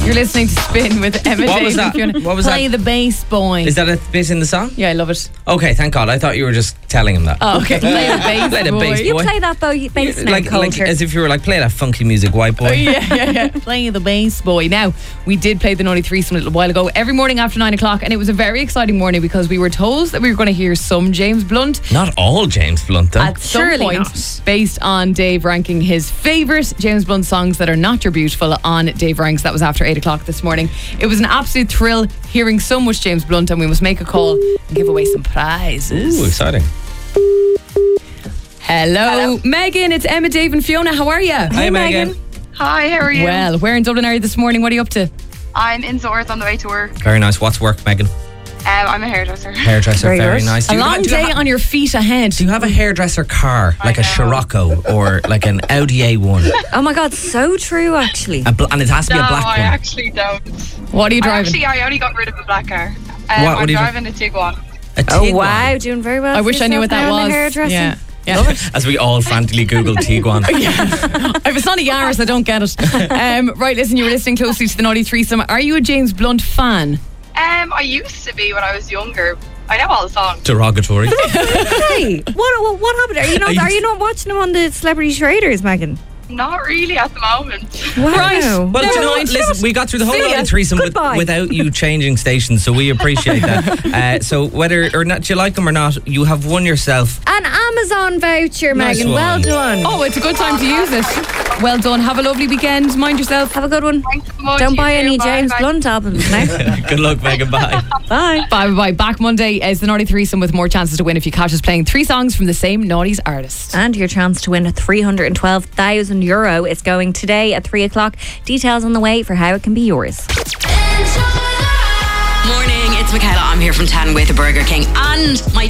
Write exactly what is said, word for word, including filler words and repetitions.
You're listening to Spin with Emma What Dave was and that? Fiona. What was Play that? the bass, boy. Is that a bit in the song? Yeah, I love it. Okay, thank God. I thought you were just telling him that. Oh, okay. Play the bass, Play the boy. bass, You boy. play that though, bass now, like, like culture. as if you were like, play that funky music, white boy. Oh, yeah, yeah, yeah. Playing the bass, boy. Now, we did play the Naughty Threesome a little while ago, every morning after nine o'clock, and it was a very exciting morning because we were told that we were going to hear some James Blunt Not all James Blunt, though. at some Surely point, not. based on Dave ranking his favourite James Blunt songs that are not your beautiful on Dave Ranks. That was after eight o'clock this morning. It was an absolute thrill hearing so much James Blunt, and we must make a call and give away some prizes. Ooh, exciting. Hello, Hello. Megan. It's Emma, Dave, and Fiona. How are you? Hi, Megan. Hi, how are you? Well, where in Dublin are you this morning? What are you up to? I'm in Zords on the way to work. Very nice. What's work, Megan? Um, I'm a hairdresser. Hairdresser. Very Very good. nice. Do A you long ha- do you day ha- on your feet ahead. Do you have a hairdresser car, like a know. Scirocco or like an Audi A one? Oh my God, so true actually. A bl- and it has to No, be a black I one. actually don't. What are you I driving? actually, I only got rid of a black car. Um, What- what I'm do you- driving a Tiguan. A Oh Tiguan. wow, doing very well. I for wish I knew what yourself that now in was. the hairdressing. Yeah. Yeah. As we all frantically Googled Tiguan. If it's not a Yaris, I don't get it. Um, right, listen, you were listening closely to the Naughty Threesome. Are you a James Blunt fan? Um, I used to be when I was younger. I know all the songs. Derogatory. Hey, what, what what happened? Are you not Are you- are you not watching them on the Celebrity Traders, Megan? Not really at the moment. Wow. Right. Well, do you know what? Listen, we got through the whole See ya. Naughty Threesome with, Goodbye. without you changing stations, so we appreciate that. Uh, so whether or not you like them or not, you have won yourself. An Amazon voucher, Nice Megan. Well one. done. Oh, it's a good time to use it. Well done. Have a lovely weekend. Mind yourself. Have a good one. Thanks so much. Don't You buy too. any Bye, James bye. Blunt albums now. Good luck, Megan. Bye. Bye. Bye, bye, bye. Back Monday is the Naughty Threesome with more chances to win if you catch us playing three songs from the same Naughties artist. And your chance to win three hundred twelve thousand euro is going today at three o'clock. Details on the way for how it can be yours. Morning, it's Michaela. I'm here from ten with Burger King. And my